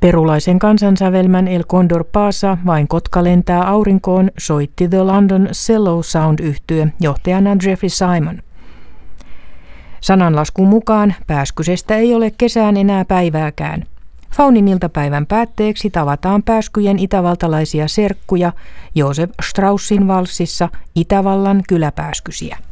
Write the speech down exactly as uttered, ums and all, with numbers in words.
Perulaisen kansansävelmän El Condor Pasa, Vain kotka lentää aurinkoon, soitti The London Cello Sound-yhtye johtajana Jeffrey Simon. Sananlaskun mukaan Pääskysestä ei ole kesään enää päivääkään. Faunin iltapäivän päätteeksi tavataan Pääskyjen itävaltalaisia serkkuja Josef Straussin valssissa Itävallan kyläpääskysiä.